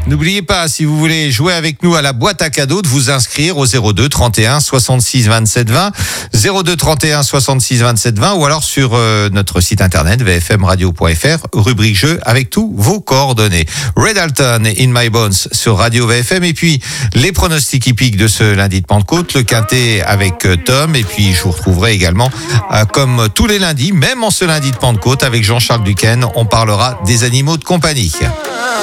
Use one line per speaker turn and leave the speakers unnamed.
N'oubliez pas, si vous voulez jouer avec nous à la boîte à cadeaux, de vous inscrire au 02 31 66 27 20, 02 31 66 27 20, ou alors sur notre site internet vfmradio.fr, rubrique jeu, avec tous vos coordonnées. Red Alton, In My Bones sur Radio VFM, et puis les pronostics hippiques de ce lundi de Pentecôte, le quintet avec Tom, et puis je vous retrouverai également, comme tous les lundis, même en ce lundi de Pentecôte, avec Jean-Charles Duquesne, on parlera des animaux de compagnie.